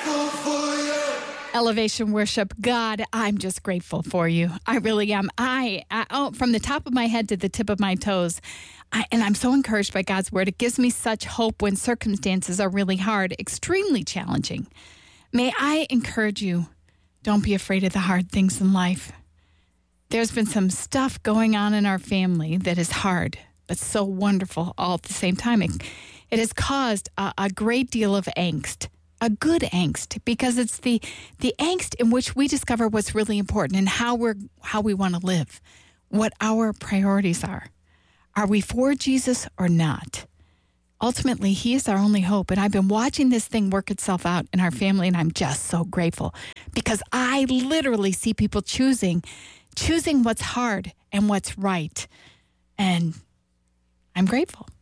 Elevation Worship. God, I'm just grateful for you. I really am. From the top of my head to the tip of my toes, and I'm so encouraged by God's word. It gives me such hope when circumstances are really hard, extremely challenging. May I encourage you, don't be afraid of the hard things in life. There's been some stuff going on in our family that is hard, but so wonderful all at the same time. It has caused a great deal of angst. A good angst, because it's the angst in which we discover what's really important and how we want to live, what our priorities are. Are we for Jesus or not? Ultimately, he is our only hope. And I've been watching this thing work itself out in our family, and I'm just so grateful because I literally see people choosing what's hard and what's right. And I'm grateful.